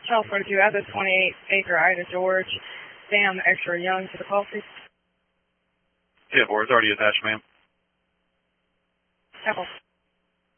Charles 42, add the 28-acre Ida George, Sam extra young to the policy. Yeah, board, it's already attached, ma'am. Apple.